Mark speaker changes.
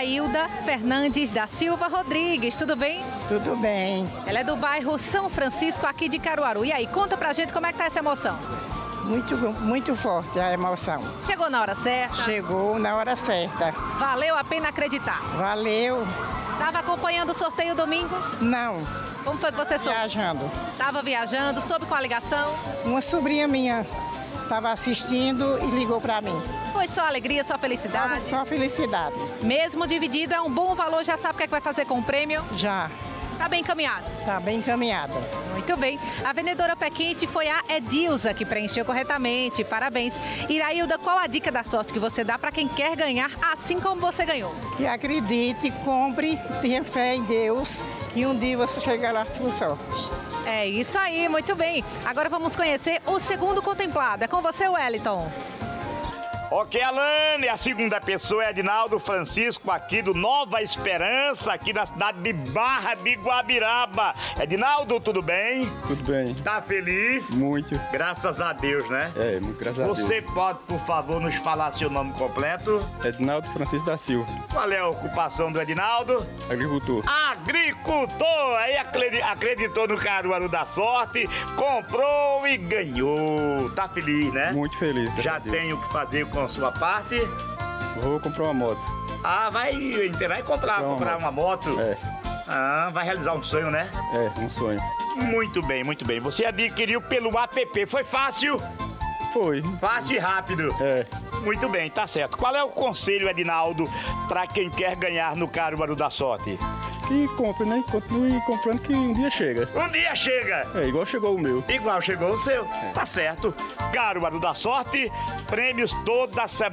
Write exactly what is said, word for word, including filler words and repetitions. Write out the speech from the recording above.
Speaker 1: Irailda Fernandes da Silva Rodrigues. Tudo bem?
Speaker 2: Tudo bem.
Speaker 1: Ela é do bairro São Francisco, aqui de Caruaru. E aí, conta pra gente como é que tá essa emoção.
Speaker 2: Muito, muito forte a emoção.
Speaker 1: Chegou na hora certa?
Speaker 2: Chegou na hora certa.
Speaker 1: Valeu a pena acreditar.
Speaker 2: Valeu.
Speaker 1: Tava acompanhando o sorteio domingo?
Speaker 2: Não.
Speaker 1: Como foi que você soube?
Speaker 2: Viajando.
Speaker 1: Tava viajando, soube com a ligação?
Speaker 2: Uma sobrinha minha estava assistindo e ligou para mim.
Speaker 1: Foi só alegria, só felicidade?
Speaker 2: Só felicidade.
Speaker 1: Mesmo dividido, é um bom valor, já sabe o que é que vai fazer com o prêmio?
Speaker 2: Já.
Speaker 1: Tá bem encaminhado?
Speaker 2: Tá bem encaminhado.
Speaker 1: Muito bem. A vendedora pé quente foi a Edilza que preencheu corretamente. Parabéns. Irailda, qual a dica da sorte que você dá para quem quer ganhar assim como você ganhou?
Speaker 2: Que acredite, compre, tenha fé em Deus, que um dia você chegará com sorte.
Speaker 1: É isso aí, muito bem. Agora vamos conhecer o segundo contemplado. É com você, Wellington.
Speaker 3: Ok, Alane, a segunda pessoa é Edinaldo Francisco, aqui do Nova Esperança, aqui na cidade de Barra de Guabiraba. Edinaldo, tudo bem?
Speaker 4: Tudo bem.
Speaker 3: Tá feliz?
Speaker 4: Muito.
Speaker 3: Graças a Deus, né?
Speaker 4: É, muito graças a Deus.
Speaker 3: Você pode, por favor, nos falar seu nome completo?
Speaker 4: Edinaldo Francisco da Silva.
Speaker 3: Qual é a ocupação do Edinaldo?
Speaker 4: Agricultor.
Speaker 3: Agricultor! Aí acreditou no Caruaru da Sorte, comprou e ganhou. Tá feliz, né?
Speaker 4: Muito feliz.
Speaker 3: Já tem o que fazer com a sua parte?
Speaker 4: Vou comprar uma moto.
Speaker 3: Ah, vai, vai comprar,
Speaker 4: uma
Speaker 3: comprar
Speaker 4: moto.
Speaker 3: uma moto?
Speaker 4: É.
Speaker 3: Ah, vai realizar um sonho, né?
Speaker 4: É, um sonho.
Speaker 3: Muito bem, muito bem. Você adquiriu pelo app. Foi fácil?
Speaker 4: Foi.
Speaker 3: Fácil e rápido.
Speaker 4: É.
Speaker 3: Muito bem, tá certo. Qual é o conselho, Edinaldo, para quem quer ganhar no Caruaru da Sorte?
Speaker 4: E compre, né? Continue comprando que um dia chega.
Speaker 3: Um dia chega.
Speaker 4: É, igual chegou o meu.
Speaker 3: Igual chegou o seu. É. Tá certo. Caruaru da Sorte, prêmios toda semana.